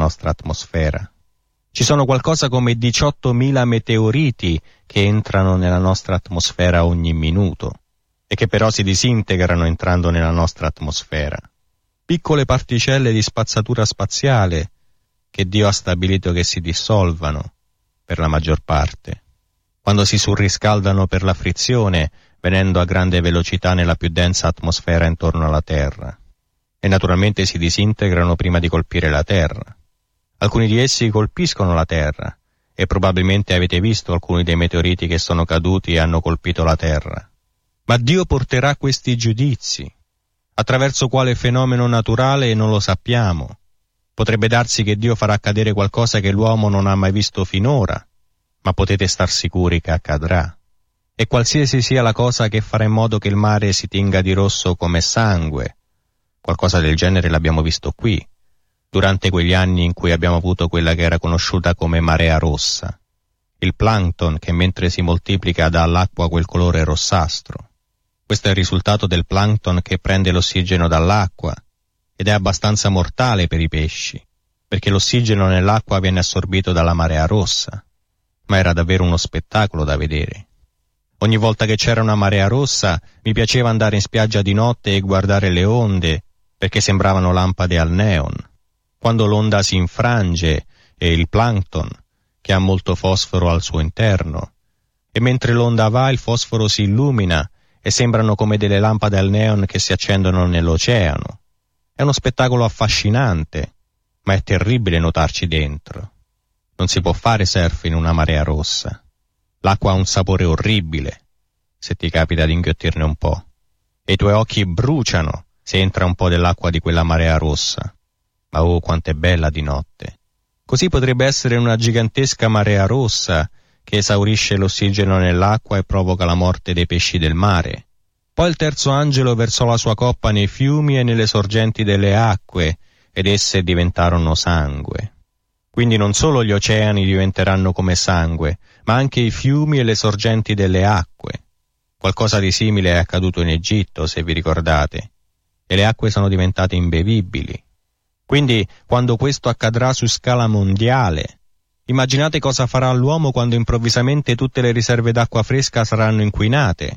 nostra atmosfera. Ci sono qualcosa come 18.000 meteoriti che entrano nella nostra atmosfera ogni minuto e che però si disintegrano entrando nella nostra atmosfera. Piccole particelle di spazzatura spaziale che Dio ha stabilito che si dissolvano per la maggior parte, quando si surriscaldano per la frizione, venendo a grande velocità nella più densa atmosfera intorno alla Terra. E naturalmente si disintegrano prima di colpire la Terra. Alcuni di essi colpiscono la Terra, e probabilmente avete visto alcuni dei meteoriti che sono caduti e hanno colpito la Terra. Ma Dio porterà questi giudizi. Attraverso quale fenomeno naturale non lo sappiamo. Potrebbe darsi che Dio farà accadere qualcosa che l'uomo non ha mai visto finora, ma potete star sicuri che accadrà. E qualsiasi sia la cosa che farà in modo che il mare si tinga di rosso come sangue, qualcosa del genere l'abbiamo visto qui, durante quegli anni in cui abbiamo avuto quella che era conosciuta come marea rossa, il plankton che mentre si moltiplica dà all'acqua quel colore rossastro. Questo è il risultato del plankton che prende l'ossigeno dall'acqua ed è abbastanza mortale per i pesci, perché l'ossigeno nell'acqua viene assorbito dalla marea rossa. Ma era davvero uno spettacolo da vedere. Ogni volta che c'era una marea rossa mi piaceva andare in spiaggia di notte e guardare le onde, perché sembravano lampade al neon. Quando l'onda si infrange e il plankton, che ha molto fosforo al suo interno, e mentre l'onda va il fosforo si illumina e sembrano come delle lampade al neon che si accendono nell'oceano. È uno spettacolo affascinante, ma è terribile nuotarci dentro. Non si può fare surf in una marea rossa. L'acqua ha un sapore orribile, se ti capita di inghiottirne un po', e i tuoi occhi bruciano se entra un po' dell'acqua di quella marea rossa. Ma oh, quanto è bella di notte. Così potrebbe essere una gigantesca marea rossa che esaurisce l'ossigeno nell'acqua e provoca la morte dei pesci del mare. Poi il terzo angelo versò la sua coppa nei fiumi e nelle sorgenti delle acque, ed esse diventarono sangue. Quindi non solo gli oceani diventeranno come sangue, ma anche i fiumi e le sorgenti delle acque. Qualcosa di simile è accaduto in Egitto, se vi ricordate, e le acque sono diventate imbevibili. Quindi, quando questo accadrà su scala mondiale, immaginate cosa farà l'uomo quando improvvisamente tutte le riserve d'acqua fresca saranno inquinate.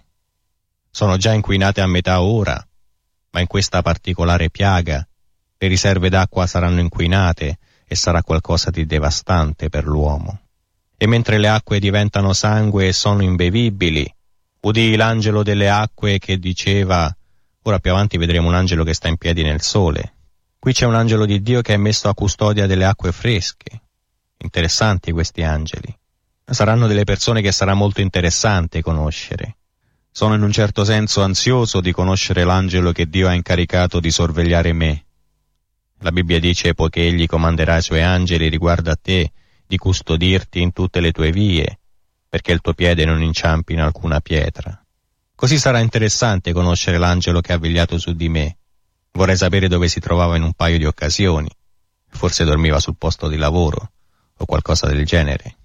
Sono già inquinate a metà ora, ma in questa particolare piaga le riserve d'acqua saranno inquinate e sarà qualcosa di devastante per l'uomo. E mentre le acque diventano sangue e sono imbevibili, udii l'angelo delle acque che diceva, ora più avanti vedremo un angelo che sta in piedi nel sole. Qui c'è un angelo di Dio che è messo a custodia delle acque fresche. Interessanti questi angeli. Saranno delle persone che sarà molto interessante conoscere. Sono in un certo senso ansioso di conoscere l'angelo che Dio ha incaricato di sorvegliare me. La Bibbia dice, poiché egli comanderà i suoi angeli riguardo a te, di custodirti in tutte le tue vie, perché il tuo piede non inciampi in alcuna pietra. Così sarà interessante conoscere l'angelo che ha vegliato su di me. Vorrei sapere dove si trovava in un paio di occasioni. Forse dormiva sul posto di lavoro, o qualcosa del genere.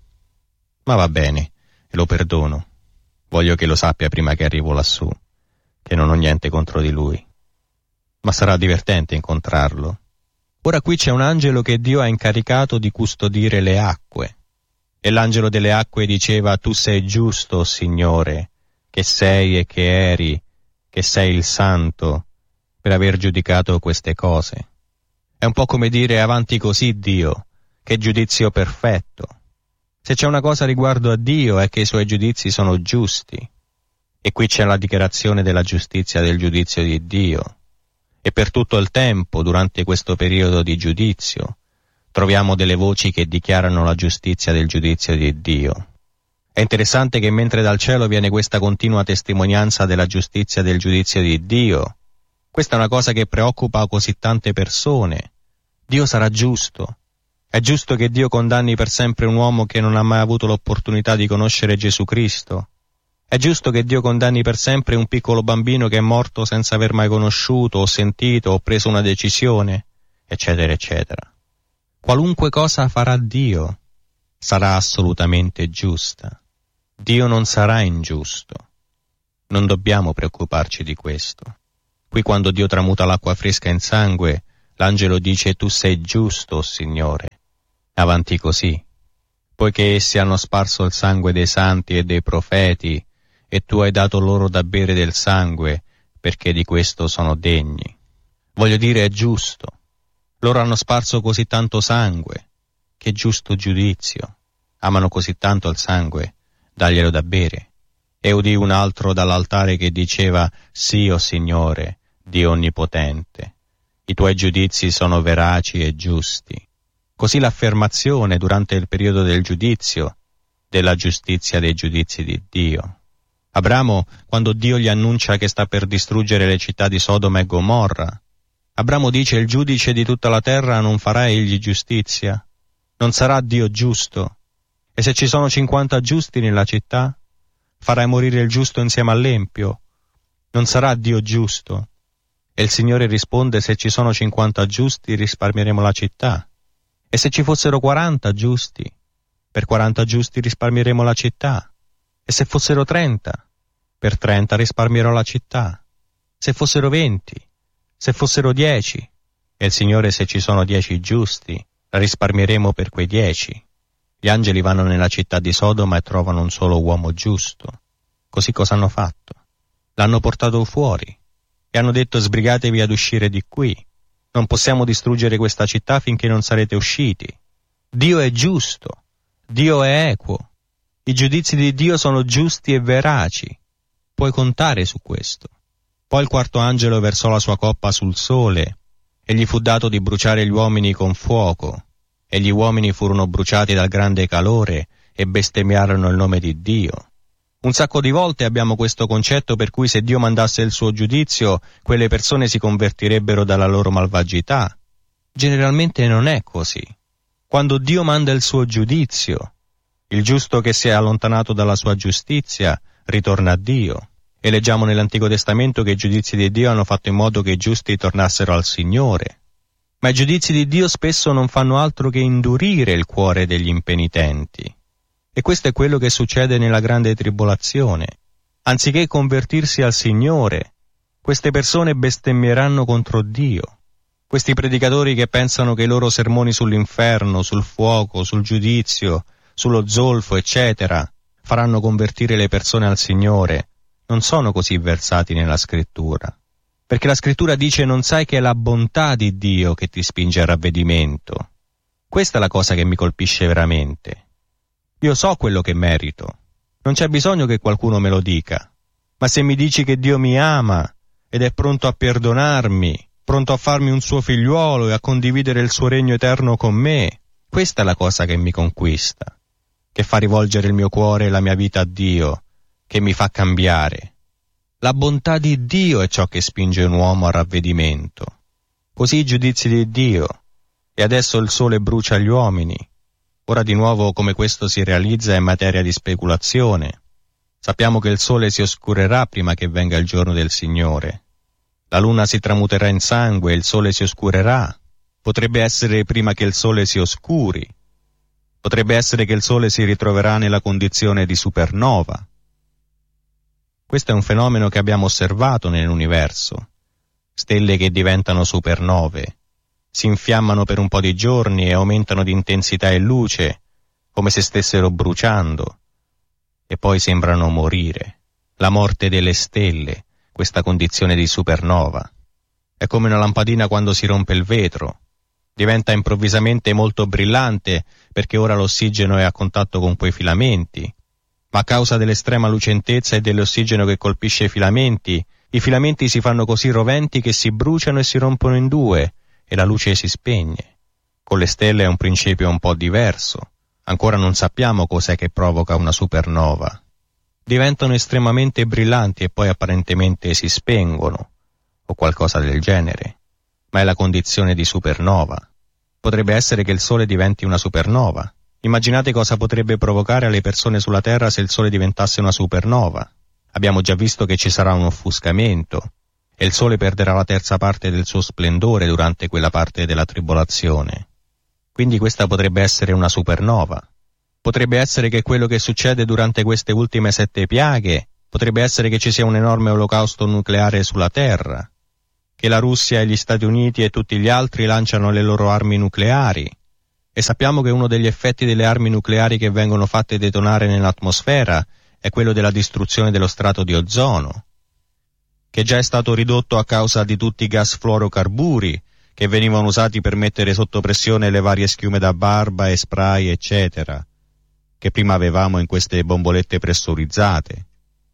Ma va bene, e lo perdono. Voglio che lo sappia prima che arrivo lassù, che non ho niente contro di lui. Ma sarà divertente incontrarlo. Ora qui c'è un angelo che Dio ha incaricato di custodire le acque. E l'angelo delle acque diceva, tu sei giusto, Signore, che sei e che eri, che sei il Santo, per aver giudicato queste cose. È un po' come dire, avanti così, Dio, che giudizio perfetto. Se c'è una cosa riguardo a Dio è che i suoi giudizi sono giusti. E qui c'è la dichiarazione della giustizia del giudizio di Dio. E per tutto il tempo, durante questo periodo di giudizio, troviamo delle voci che dichiarano la giustizia del giudizio di Dio. È interessante che mentre dal cielo viene questa continua testimonianza della giustizia del giudizio di Dio, questa è una cosa che preoccupa così tante persone. Dio sarà giusto. È giusto che Dio condanni per sempre un uomo che non ha mai avuto l'opportunità di conoscere Gesù Cristo? È giusto che Dio condanni per sempre un piccolo bambino che è morto senza aver mai conosciuto o sentito o preso una decisione, eccetera, eccetera. Qualunque cosa farà Dio sarà assolutamente giusta. Dio non sarà ingiusto. Non dobbiamo preoccuparci di questo. Qui quando Dio tramuta l'acqua fresca in sangue, L'angelo dice: tu sei giusto, o Signore. Avanti così. Poiché essi hanno sparso il sangue dei santi e dei profeti, e tu hai dato loro da bere del sangue, perché di questo sono degni. Voglio dire, è giusto. Loro hanno sparso così tanto sangue. Che giusto giudizio. Amano così tanto il sangue, daglielo da bere. E udì un altro dall'altare che diceva: sì, o Signore, Dio onnipotente, i tuoi giudizi sono veraci e giusti. Così l'affermazione durante il periodo del giudizio, della giustizia dei giudizi di Dio. Abramo, quando Dio gli annuncia che sta per distruggere le città di Sodoma e Gomorra, Abramo dice: il giudice di tutta la terra non farà egli giustizia? Non sarà Dio giusto? E se ci sono 50 giusti nella città, farai morire il giusto insieme all'empio? Non sarà Dio giusto? E il Signore risponde: se ci sono 50 giusti risparmieremo la città. E se ci fossero 40 giusti? Per 40 giusti risparmieremo la città. E se fossero 30? Per 30 risparmierò la città. Se fossero 20? Se fossero 10? E il Signore: se ci sono 10 giusti, la risparmieremo per quei 10. Gli angeli vanno nella città di Sodoma e trovano un solo uomo giusto. Così cosa hanno fatto? L'hanno portato fuori e hanno detto: sbrigatevi ad uscire di qui. Non possiamo distruggere questa città finché non sarete usciti. Dio è giusto. Dio è equo. I giudizi di Dio sono giusti e veraci. Puoi contare su questo. Poi il quarto angelo versò la sua coppa sul sole e gli fu dato di bruciare gli uomini con fuoco. E gli uomini furono bruciati dal grande calore e bestemmiarono il nome di Dio. Un sacco di volte abbiamo questo concetto per cui se Dio mandasse il suo giudizio, quelle persone si convertirebbero dalla loro malvagità. Generalmente non è così. Quando Dio manda il suo giudizio, il giusto che si è allontanato dalla sua giustizia ritorna a Dio. E leggiamo nell'Antico Testamento che i giudizi di Dio hanno fatto in modo che i giusti tornassero al Signore. Ma i giudizi di Dio spesso non fanno altro che indurire il cuore degli impenitenti. E questo è quello che succede nella grande tribolazione. Anziché convertirsi al Signore, queste persone bestemmieranno contro Dio. Questi predicatori che pensano che i loro sermoni sull'inferno, sul fuoco, sul giudizio, sullo zolfo, eccetera, faranno convertire le persone al Signore, non sono così versati nella Scrittura. Perché la Scrittura dice: non sai che è la bontà di Dio che ti spinge al ravvedimento. Questa è la cosa che mi colpisce veramente. Io so quello che merito. Non c'è bisogno che qualcuno me lo dica. Ma se mi dici che Dio mi ama ed è pronto a perdonarmi, pronto a farmi un suo figliuolo e a condividere il suo regno eterno con me, questa è la cosa che mi conquista, che fa rivolgere il mio cuore e la mia vita a Dio, che mi fa cambiare. La bontà di Dio è ciò che spinge un uomo al ravvedimento. Così i giudizi di Dio. E adesso il sole brucia gli uomini. Ora di nuovo come questo si realizza è materia di speculazione. Sappiamo che il sole si oscurerà prima che venga il giorno del Signore. La luna si tramuterà in sangue e il sole si oscurerà. Potrebbe essere prima che il sole si oscuri. Potrebbe essere che il sole si ritroverà nella condizione di supernova. Questo è un fenomeno che abbiamo osservato nell'universo. Stelle che diventano supernove. Si infiammano per un po' di giorni e aumentano di intensità e luce, come se stessero bruciando, e poi sembrano morire. La morte delle stelle, questa condizione di supernova. È come una lampadina quando si rompe il vetro. Diventa improvvisamente molto brillante perché ora l'ossigeno è a contatto con quei filamenti, ma a causa dell'estrema lucentezza e dell'ossigeno che colpisce i filamenti si fanno così roventi che si bruciano e si rompono in due, e la luce si spegne. Con le stelle è un principio un po' diverso. Ancora non sappiamo cos'è che provoca una supernova. Diventano estremamente brillanti e poi apparentemente si spengono, o qualcosa del genere. Ma è la condizione di supernova. Potrebbe essere che il Sole diventi una supernova. Immaginate cosa potrebbe provocare alle persone sulla Terra se il Sole diventasse una supernova. Abbiamo già visto che ci sarà un offuscamento, e il Sole perderà la terza parte del suo splendore durante quella parte della tribolazione. Quindi questa potrebbe essere una supernova. Potrebbe essere che quello che succede durante queste ultime 7 piaghe, potrebbe essere che ci sia un enorme olocausto nucleare sulla Terra, che la Russia e gli Stati Uniti e tutti gli altri lanciano le loro armi nucleari, e sappiamo che uno degli effetti delle armi nucleari che vengono fatte detonare nell'atmosfera è quello della distruzione dello strato di ozono, che già è stato ridotto a causa di tutti i gas fluorocarburi che venivano usati per mettere sotto pressione le varie schiume da barba e spray, eccetera, che prima avevamo in queste bombolette pressurizzate.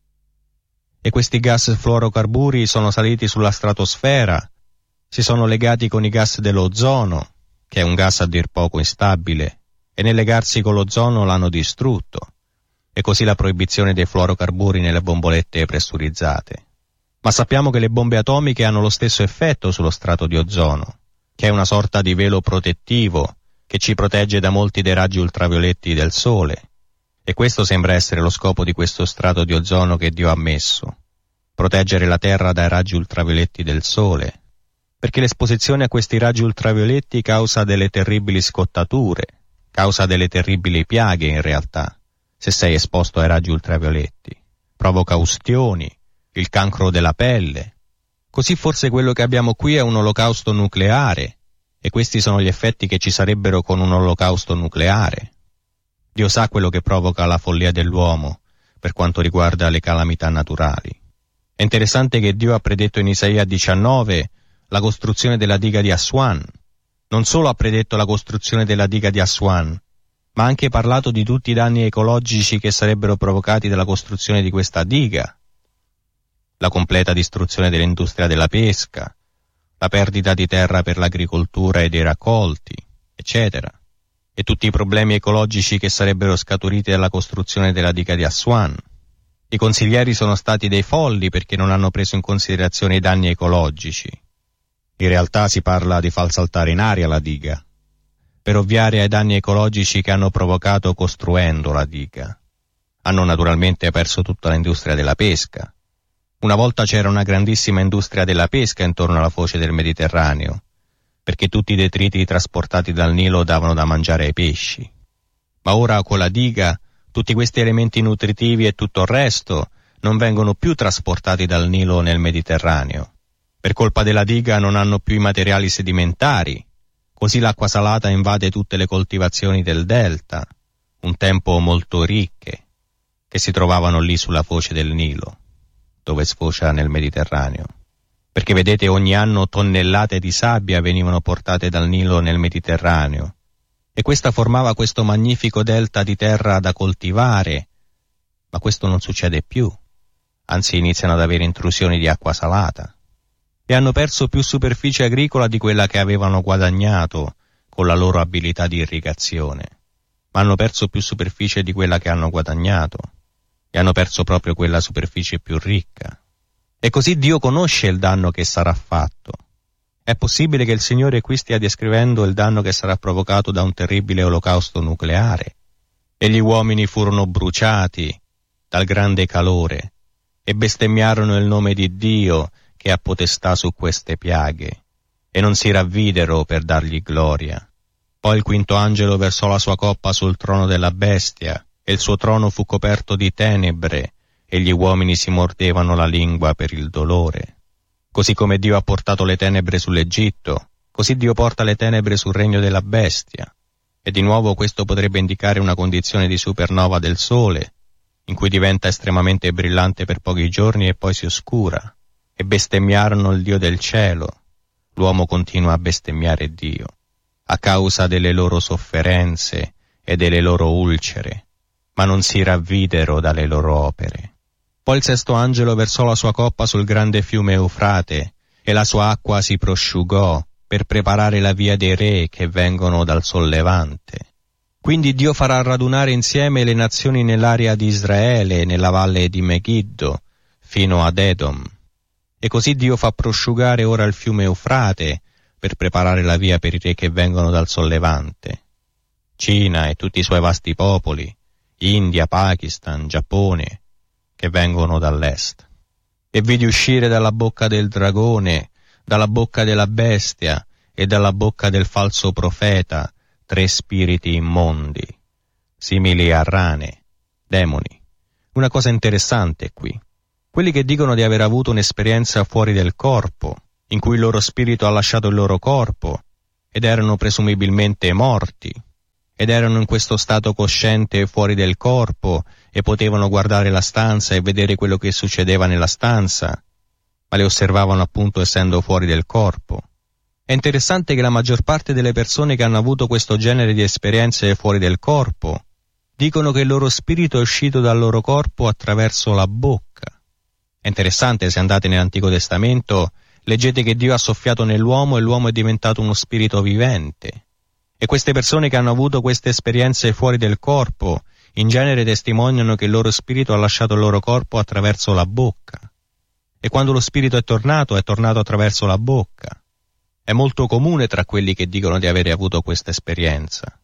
E questi gas fluorocarburi sono saliti sulla stratosfera, si sono legati con i gas dell'ozono, che è un gas a dir poco instabile, e nel legarsi con l'ozono l'hanno distrutto, e così la proibizione dei fluorocarburi nelle bombolette pressurizzate. Ma sappiamo che le bombe atomiche hanno lo stesso effetto sullo strato di ozono, che è una sorta di velo protettivo che ci protegge da molti dei raggi ultravioletti del Sole. E questo sembra essere lo scopo di questo strato di ozono che Dio ha messo: proteggere la Terra dai raggi ultravioletti del Sole, perché l'esposizione a questi raggi ultravioletti causa delle terribili scottature, causa delle terribili piaghe in realtà, se sei esposto ai raggi ultravioletti, provoca ustioni, il cancro della pelle. Così forse quello che abbiamo qui è un olocausto nucleare, e questi sono gli effetti che ci sarebbero con un olocausto nucleare. Dio sa quello che provoca la follia dell'uomo per quanto riguarda le calamità naturali. È interessante che Dio ha predetto in Isaia 19 la costruzione della diga di Aswan. Non solo ha predetto la costruzione della diga di Aswan, ma ha anche parlato di tutti i danni ecologici che sarebbero provocati dalla costruzione di questa diga: la completa distruzione dell'industria della pesca, la perdita di terra per l'agricoltura e dei raccolti, eccetera, e tutti i problemi ecologici che sarebbero scaturiti dalla costruzione della diga di Aswan. I consiglieri sono stati dei folli perché non hanno preso in considerazione i danni ecologici. In realtà si parla di far saltare in aria la diga, per ovviare ai danni ecologici che hanno provocato costruendo la diga. Hanno naturalmente perso tutta l'industria della pesca. Una volta c'era una grandissima industria della pesca intorno alla foce del Mediterraneo, perché tutti i detriti trasportati dal Nilo davano da mangiare ai pesci. Ma ora con la diga tutti questi elementi nutritivi e tutto il resto non vengono più trasportati dal Nilo nel Mediterraneo. Per colpa della diga non hanno più i materiali sedimentari, così l'acqua salata invade tutte le coltivazioni del delta, un tempo molto ricche, che si trovavano lì sulla foce del Nilo, dove sfocia nel Mediterraneo. Perché vedete, ogni anno tonnellate di sabbia venivano portate dal Nilo nel Mediterraneo, e questa formava questo magnifico delta di terra da coltivare, ma questo non succede più, anzi iniziano ad avere intrusioni di acqua salata, e hanno perso più superficie agricola di quella che avevano guadagnato con la loro abilità di irrigazione, ma hanno perso più superficie di quella che hanno guadagnato, e hanno perso proprio quella superficie più ricca. E così Dio conosce il danno che sarà fatto. È possibile che il Signore qui stia descrivendo il danno che sarà provocato da un terribile olocausto nucleare. E gli uomini furono bruciati dal grande calore e bestemmiarono il nome di Dio che ha potestà su queste piaghe, e non si ravvidero per dargli gloria. Poi il quinto angelo versò la sua coppa sul trono della bestia, e il suo trono fu coperto di tenebre, e gli uomini si mordevano la lingua per il dolore. Così come Dio ha portato le tenebre sull'Egitto, così Dio porta le tenebre sul regno della bestia. E di nuovo questo potrebbe indicare una condizione di supernova del Sole, in cui diventa estremamente brillante per pochi giorni e poi si oscura. E bestemmiarono il Dio del cielo. L'uomo continua a bestemmiare Dio, a causa delle loro sofferenze e delle loro ulcere, ma non si ravvidero dalle loro opere. Poi il sesto angelo versò la sua coppa sul grande fiume Eufrate, e la sua acqua si prosciugò per preparare la via dei re che vengono dal sollevante. Quindi Dio farà radunare insieme le nazioni nell'area di Israele, nella valle di Megiddo, fino ad Edom. E così Dio fa prosciugare ora il fiume Eufrate per preparare la via per i re che vengono dal sollevante. Cina e tutti i suoi vasti popoli, India, Pakistan, Giappone, che vengono dall'est. E vidi uscire dalla bocca del dragone, dalla bocca della bestia e dalla bocca del falso profeta 3 spiriti immondi, simili a rane, demoni. Una cosa interessante qui. Quelli che dicono di aver avuto un'esperienza fuori del corpo, in cui il loro spirito ha lasciato il loro corpo, ed erano presumibilmente morti, ed erano in questo stato cosciente fuori del corpo, e potevano guardare la stanza e vedere quello che succedeva nella stanza, ma le osservavano appunto essendo fuori del corpo. È interessante che la maggior parte delle persone che hanno avuto questo genere di esperienze fuori del corpo dicono che il loro spirito è uscito dal loro corpo attraverso la bocca. È interessante, se andate nell'Antico Testamento, leggete che Dio ha soffiato nell'uomo e l'uomo è diventato uno spirito vivente. E queste persone che hanno avuto queste esperienze fuori del corpo in genere testimoniano che il loro spirito ha lasciato il loro corpo attraverso la bocca. E quando lo spirito è tornato attraverso la bocca. È molto comune tra quelli che dicono di avere avuto questa esperienza,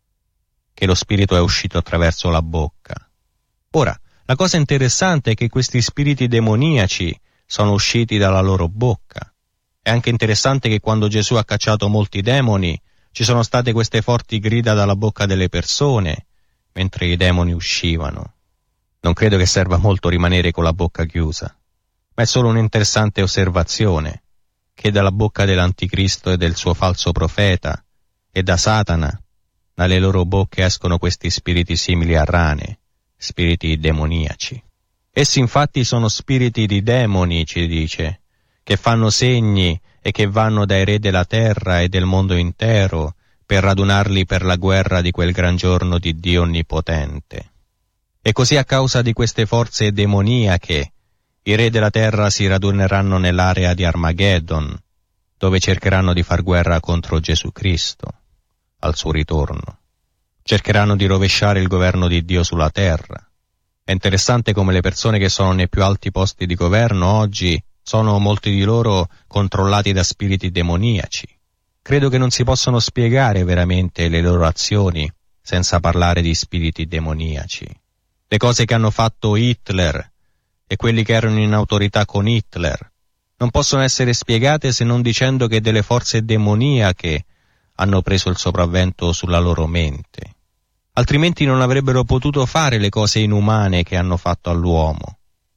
che lo spirito è uscito attraverso la bocca. Ora, la cosa interessante è che questi spiriti demoniaci sono usciti dalla loro bocca. È anche interessante che quando Gesù ha cacciato molti demoni, ci sono state queste forti grida dalla bocca delle persone, mentre i demoni uscivano. Non credo che serva molto rimanere con la bocca chiusa, ma è solo un'interessante osservazione, che dalla bocca dell'Anticristo e del suo falso profeta, e da Satana, dalle loro bocche escono questi spiriti simili a rane, spiriti demoniaci. Essi infatti sono spiriti di demoni, ci dice, che fanno segni e che vanno dai re della terra e del mondo intero per radunarli per la guerra di quel gran giorno di Dio Onnipotente. E così a causa di queste forze demoniache, i re della terra si raduneranno nell'area di Armageddon, dove cercheranno di far guerra contro Gesù Cristo, al suo ritorno. Cercheranno di rovesciare il governo di Dio sulla terra. È interessante come le persone che sono nei più alti posti di governo oggi sono molti di loro controllati da spiriti demoniaci. Credo che non si possono spiegare veramente le loro azioni senza parlare di spiriti demoniaci. Le cose che hanno fatto Hitler e quelli che erano in autorità con Hitler non possono essere spiegate se non dicendo che delle forze demoniache hanno preso il sopravvento sulla loro mente. Altrimenti non avrebbero potuto fare le cose inumane che hanno fatto all'uomo,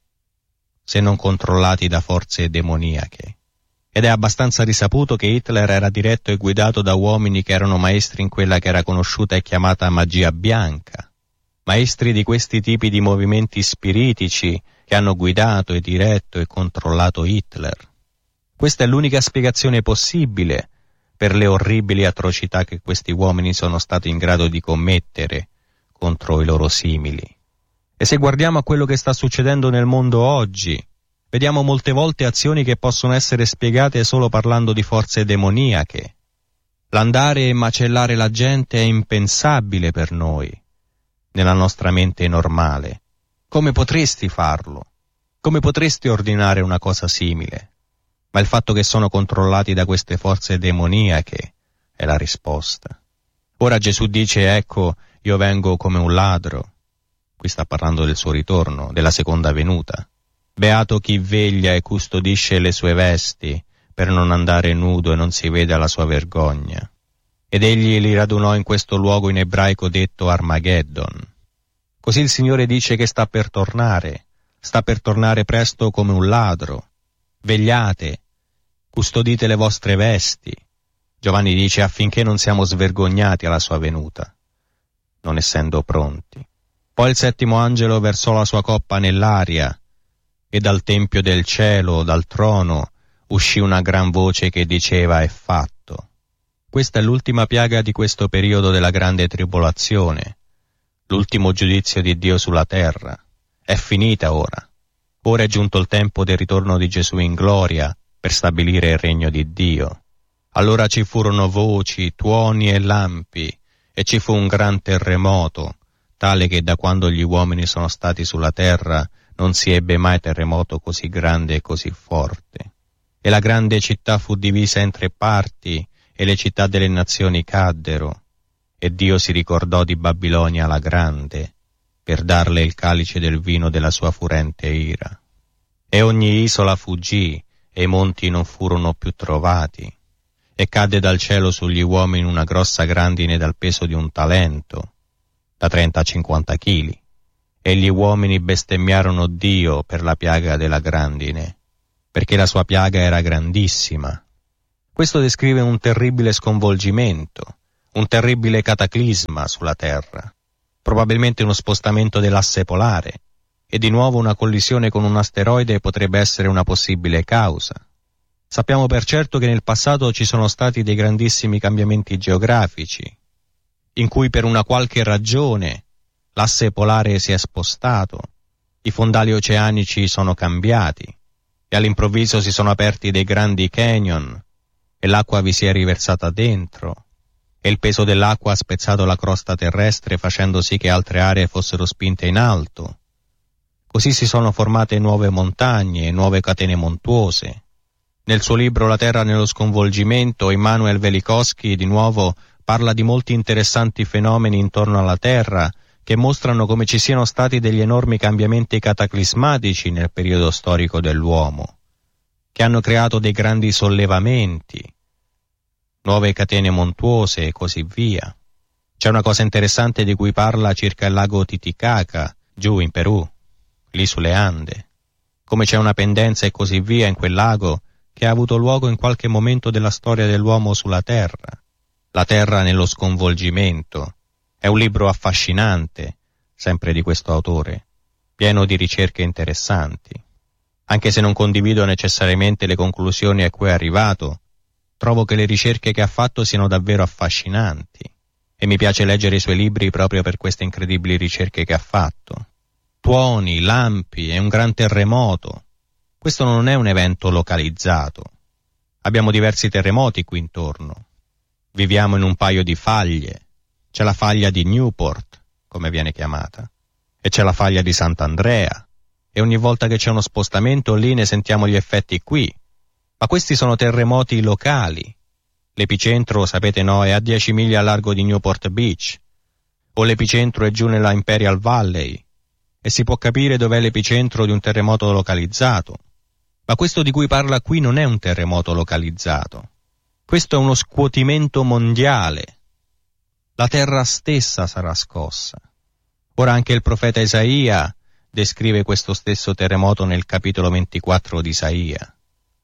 se non controllati da forze demoniache. Ed è abbastanza risaputo che Hitler era diretto e guidato da uomini che erano maestri in quella che era conosciuta e chiamata magia bianca, maestri di questi tipi di movimenti spiritici che hanno guidato e diretto e controllato Hitler. Questa è l'unica spiegazione possibile per le orribili atrocità che questi uomini sono stati in grado di commettere contro i loro simili. E se guardiamo a quello che sta succedendo nel mondo oggi, vediamo molte volte azioni che possono essere spiegate solo parlando di forze demoniache. L'andare e macellare la gente è impensabile per noi, nella nostra mente normale. Come potresti farlo? Come potresti ordinare una cosa simile? Ma il fatto che sono controllati da queste forze demoniache è la risposta. Ora Gesù dice, ecco, io vengo come un ladro. Qui sta parlando del suo ritorno, della seconda venuta. Beato chi veglia e custodisce le sue vesti, per non andare nudo e non si veda la sua vergogna. Ed egli li radunò in questo luogo in ebraico detto Armageddon. Così il Signore dice che sta per tornare presto come un ladro. Vegliate, custodite le vostre vesti. Giovanni dice affinché non siamo svergognati alla sua venuta, non essendo pronti. Poi il settimo angelo versò la sua coppa nell'aria, e dal tempio del cielo, dal trono, uscì una gran voce che diceva è fatto. Questa è l'ultima piaga di questo periodo della grande tribolazione, l'ultimo giudizio di Dio sulla terra. È finita ora. Ora è giunto il tempo del ritorno di Gesù in gloria per stabilire il regno di Dio. Allora ci furono voci, tuoni e lampi, e ci fu un gran terremoto, tale che da quando gli uomini sono stati sulla terra non si ebbe mai terremoto così grande e così forte. E la grande città fu divisa in 3 parti, e le città delle nazioni caddero, e Dio si ricordò di Babilonia la grande, per darle il calice del vino della sua furente ira. E ogni isola fuggì, e i monti non furono più trovati. E cadde dal cielo sugli uomini una grossa grandine dal peso di un talento, da 30 a 50 chili. E gli uomini bestemmiarono Dio per la piaga della grandine. perché la sua piaga era grandissima. Questo descrive un terribile sconvolgimento, un terribile cataclisma sulla Terra, probabilmente uno spostamento dell'asse polare, e di nuovo una collisione con un asteroide potrebbe essere una possibile causa. Sappiamo per certo che nel passato ci sono stati dei grandissimi cambiamenti geografici, in cui per una qualche ragione l'asse polare si è spostato, i fondali oceanici sono cambiati e all'improvviso si sono aperti dei grandi canyon e l'acqua vi si è riversata dentro e il peso dell'acqua ha spezzato la crosta terrestre facendo sì che altre aree fossero spinte in alto. Così si sono formate nuove montagne e nuove catene montuose. Nel suo libro La Terra nello sconvolgimento, Immanuel Velikovsky di nuovo parla di molti interessanti fenomeni intorno alla Terra che mostrano come ci siano stati degli enormi cambiamenti cataclismatici nel periodo storico dell'uomo, che hanno creato dei grandi sollevamenti, nuove catene montuose e così via. C'è una cosa interessante di cui parla circa il lago Titicaca, giù in Perù, lì sulle Ande, come c'è una pendenza e così via in quel lago che ha avuto luogo in qualche momento della storia dell'uomo sulla Terra. La Terra nello sconvolgimento è un libro affascinante, sempre di questo autore, pieno di ricerche interessanti. Anche se non condivido necessariamente le conclusioni a cui è arrivato, trovo che le ricerche che ha fatto siano davvero affascinanti e mi piace leggere i suoi libri proprio per queste incredibili ricerche che ha fatto. Tuoni, lampi e un gran terremoto. Questo non è un evento localizzato. Abbiamo diversi terremoti qui intorno. Viviamo in un paio di faglie. C'è la faglia di Newport, come viene chiamata, e c'è la faglia di Sant'Andrea, e ogni volta che c'è uno spostamento lì ne sentiamo gli effetti qui. Ma questi sono terremoti locali. L'epicentro, sapete no, è a 10 miglia a largo di Newport Beach, o l'epicentro è giù nella Imperial Valley, e si può capire dov'è l'epicentro di un terremoto localizzato. Ma questo di cui parla qui non è un terremoto localizzato. Questo è uno scuotimento mondiale. La terra stessa sarà scossa. Ora anche il profeta Isaia descrive questo stesso terremoto nel capitolo 24 di Isaia,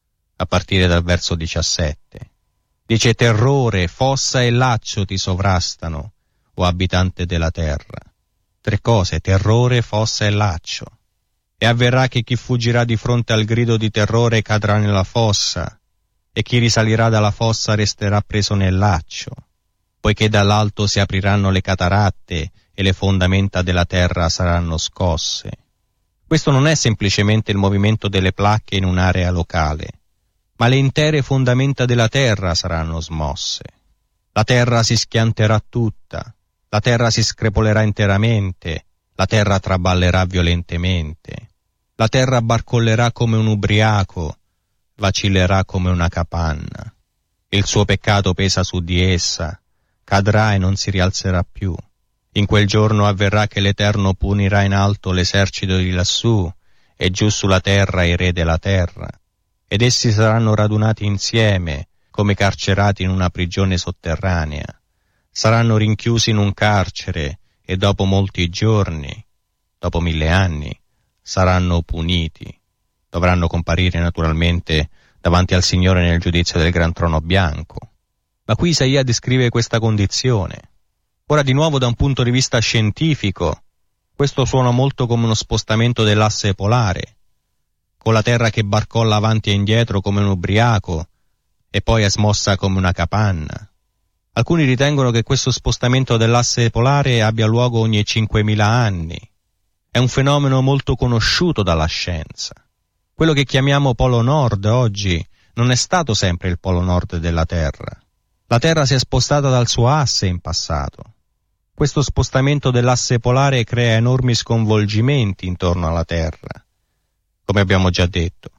a partire dal verso 17. Dice: terrore, fossa e laccio ti sovrastano, o abitante della terra. 3 cose: terrore, fossa e laccio. E avverrà che chi fuggirà di fronte al grido di terrore cadrà nella fossa, e chi risalirà dalla fossa resterà preso nel laccio, poiché dall'alto si apriranno le cataratte e le fondamenta della terra saranno scosse. Questo non è semplicemente il movimento delle placche in un'area locale, ma le intere fondamenta della terra saranno smosse. La terra si schianterà tutta, la terra si screpolerà interamente, la terra traballerà violentemente, la terra barcollerà come un ubriaco, vacillerà come una capanna. Il suo peccato pesa su di essa, cadrà e non si rialzerà più. In quel giorno avverrà che l'Eterno punirà in alto l'esercito di lassù e giù sulla terra i re della terra, ed essi saranno radunati insieme come carcerati in una prigione sotterranea. Saranno rinchiusi in un carcere e dopo molti giorni, dopo 1000 anni, saranno puniti. Dovranno comparire naturalmente davanti al Signore nel giudizio del gran trono bianco. Ma qui Isaia descrive questa condizione. Ora di nuovo da un punto di vista scientifico, questo suona molto come uno spostamento dell'asse polare, con la terra che barcolla avanti e indietro come un ubriaco e poi è smossa come una capanna. Alcuni ritengono che questo spostamento dell'asse polare abbia luogo ogni 5.000 anni. È un fenomeno molto conosciuto dalla scienza. Quello che chiamiamo Polo Nord oggi non è stato sempre il Polo Nord della Terra. La Terra si è spostata dal suo asse in passato. Questo spostamento dell'asse polare crea enormi sconvolgimenti intorno alla Terra, come abbiamo già detto.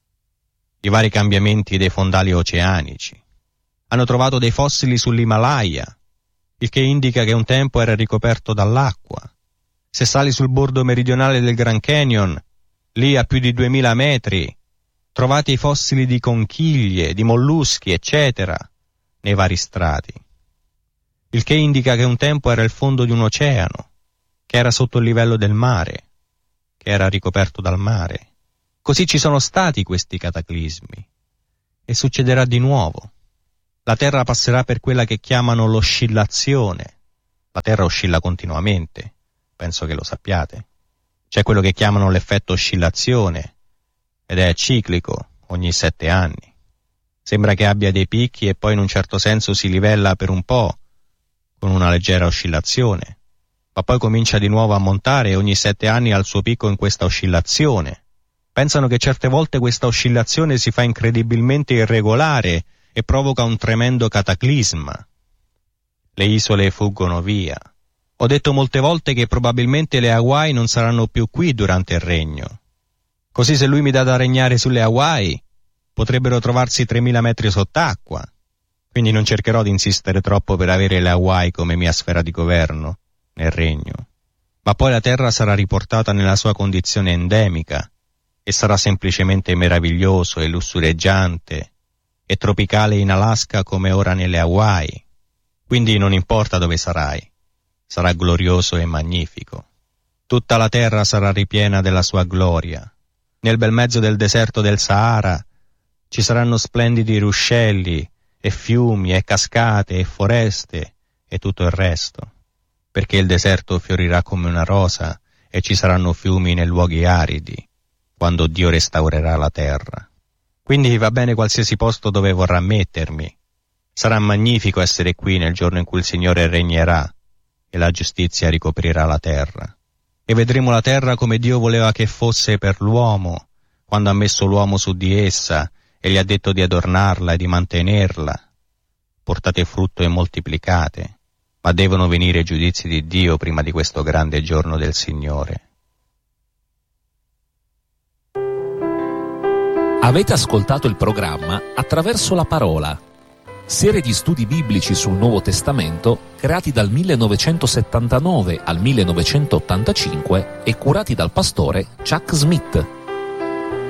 I vari cambiamenti dei fondali oceanici. Hanno trovato dei fossili sull'Himalaya, il che indica che un tempo era ricoperto dall'acqua. Se sali sul bordo meridionale del Grand Canyon, lì a più di 2000 metri, trovate i fossili di conchiglie, di molluschi, eccetera, nei vari strati. Il che indica che un tempo era il fondo di un oceano, che era sotto il livello del mare, che era ricoperto dal mare. Così ci sono stati questi cataclismi e succederà di nuovo. La Terra passerà per quella che chiamano l'oscillazione. La Terra oscilla continuamente, penso che lo sappiate. C'è quello che chiamano l'effetto oscillazione ed è ciclico, ogni 7 anni. Sembra che abbia dei picchi e poi in un certo senso si livella per un po' con una leggera oscillazione, ma poi comincia di nuovo a montare e ogni 7 anni ha il suo picco in questa oscillazione. Pensano che certe volte questa oscillazione si fa incredibilmente irregolare e provoca un tremendo cataclisma. Le isole fuggono via. Ho detto molte volte che probabilmente le Hawaii non saranno più qui durante il regno. Così se lui mi dà da regnare sulle Hawaii, potrebbero trovarsi 3.000 metri sott'acqua. Quindi non cercherò di insistere troppo per avere le Hawaii come mia sfera di governo nel regno. Ma poi la Terra sarà riportata nella sua condizione endemica e sarà semplicemente meraviglioso e lussureggiante e tropicale in Alaska come ora nelle Hawaii. Quindi non importa dove sarai, sarà glorioso e magnifico. Tutta la terra sarà ripiena della sua gloria. Nel bel mezzo del deserto del Sahara ci saranno splendidi ruscelli e fiumi e cascate e foreste e tutto il resto, perché il deserto fiorirà come una rosa e ci saranno fiumi nei luoghi aridi, quando Dio restaurerà la terra. Quindi va bene qualsiasi posto dove vorrà mettermi. Sarà magnifico essere qui nel giorno in cui il Signore regnerà e la giustizia ricoprirà la terra. E vedremo la terra come Dio voleva che fosse per l'uomo, quando ha messo l'uomo su di essa e gli ha detto di adornarla e di mantenerla. Portate frutto e moltiplicate, ma devono venire i giudizi di Dio prima di questo grande giorno del Signore. Avete ascoltato il programma Attraverso la Parola, serie di studi biblici sul Nuovo Testamento creati dal 1979 al 1985 e curati dal pastore Chuck Smith.